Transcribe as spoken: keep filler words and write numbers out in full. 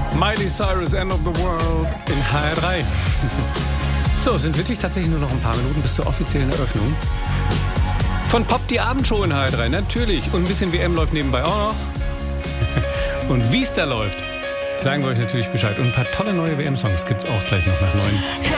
Miley Cyrus, End of the World in H R drei. So, es sind wirklich tatsächlich nur noch ein paar Minuten bis zur offiziellen Eröffnung. Von Pop die Abendshow in H R drei, natürlich. Und ein bisschen W M läuft nebenbei auch noch. Und wie es da läuft, sagen wir euch natürlich Bescheid. Und ein paar tolle neue W M-Songs gibt's auch gleich noch nach neun.